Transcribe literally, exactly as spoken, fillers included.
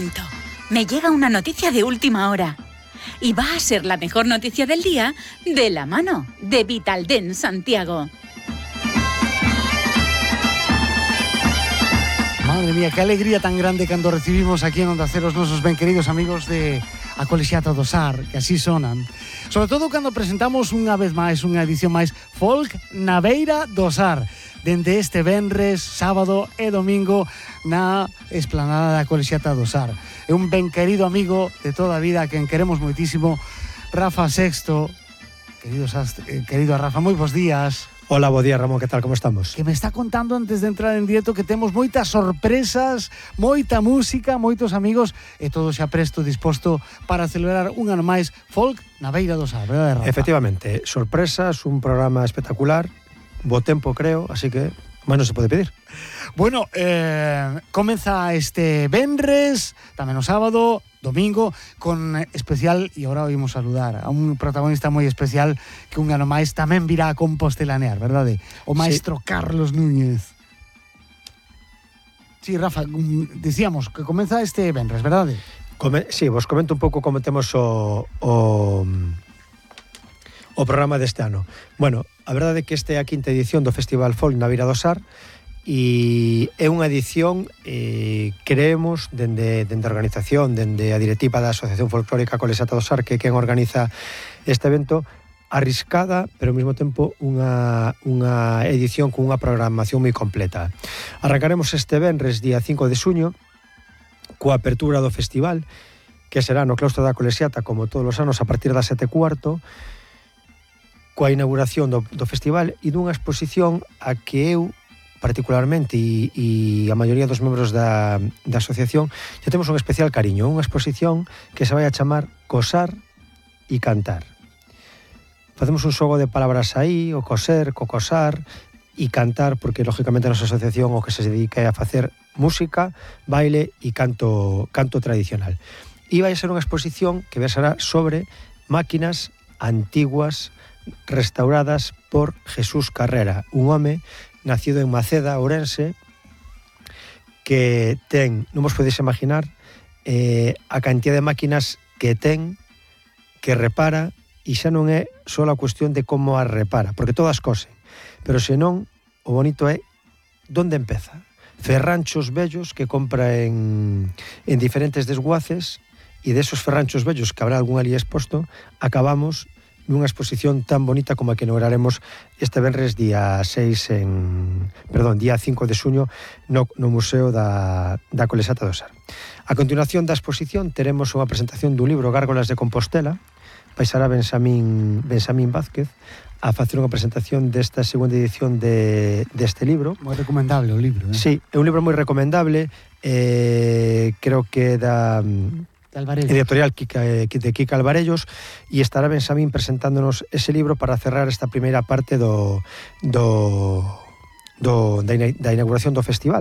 momento. Me llega una noticia de última hora. Y va a ser la mejor noticia del día de la mano de Vitaldent Santiago. Madre mía, qué alegría tan grande cando recibimos aquí en Onda Cero os nosos ben queridos amigos de A Colexiata do Sar, que así sonan. Sobre todo cando presentamos unha vez máis, unha edición máis Folk na Beira do Sar, dende este venres, sábado e domingo na esplanada da Colexiata do Sar. É un ben querido amigo de toda a vida, a quen queremos moitísimo, Rafa Sexto. Querido, eh, querido Rafa, moi bons días. Hola, bo día, Ramón, que tal, como estamos? Que me está contando antes de entrar en directo que temos moitas sorpresas, moita música, moitos amigos e todo xa presto, disposto para celebrar un ano máis Folk na Beira do Sar, verdade, Rafa? Efectivamente, sorpresas, un programa espectacular, bo tempo, creo, así que máis non se pode pedir. Bueno, eh, comeza este venres, tamén o sábado, domingo, con especial, e agora oímos saludar a un protagonista moi especial que un ano máis tamén virá a compostelanear, verdade? O maestro sí. Carlos Núñez. Sí, Rafa, decíamos que comeza este venres, verdade? Come, sí, vos comento un pouco como temos o, o, o programa deste ano. Bueno, a verdade é que este é a quinta edición do Festival Folk na Beira do Sar, e é unha edición eh, creemos dende, dende a organización, dende a directiva da Asociación Folclórica Colexiata do Sar, que é quen organiza este evento, arriscada, pero ao mesmo tempo unha, unha edición con unha programación moi completa. Arrancaremos este venres día cinco de xuño coa apertura do festival, que será no claustro da Colexiata como todos os anos a partir das sete e cuarto, coa inauguración do, do festival e dunha exposición a que eu particularmente e, e a maioría dos membros da, da asociación xa temos un especial cariño, unha exposición que se vai a chamar Cosar e Cantar. Facemos un xogo de palabras aí, o coser, co cosar e cantar, porque lógicamente a nosa asociación o que se dedica é a facer música, baile e canto, canto tradicional. E vai a ser unha exposición que versará sobre máquinas antiguas restauradas por Jesús Carrera, un home nacido en Maceda, Ourense, que ten, non vos podedes imaginar, eh, a cantidad de máquinas que ten, que repara, e xa non é só a cuestión de como as repara, porque todas cosen, pero senón, o bonito é donde empeza. Ferranchos vellos que compra en, en diferentes desguaces, e desos ferranchos vellos que habrá algún ali exposto, acabamos nunha exposición tan bonita como a que inauguraremos este venres día seis en, perdón, día cinco de xuño no, no Museo da, da Colexiata do Sar. A continuación da exposición teremos unha presentación dun libro, Gárgolas de Compostela. Paisará Benxamín, Benxamín Vázquez a facer unha presentación desta segunda edición de, deste libro. Moi recomendable o libro, eh? Sí, é un libro moi recomendable, eh, creo que da editorial Kika, de Kika Alvarellos, e estará Benxamín presentándonos ese libro para cerrar esta primeira parte do, do, do, da inauguración do festival.